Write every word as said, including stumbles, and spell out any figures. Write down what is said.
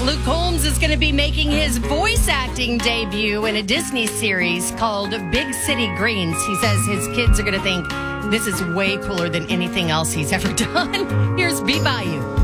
Luke Combs is going to be making his voice acting debut in a Disney series called Big City Greens. He says his kids are going to think this is way cooler than anything else he's ever done. Here's Be Bayou.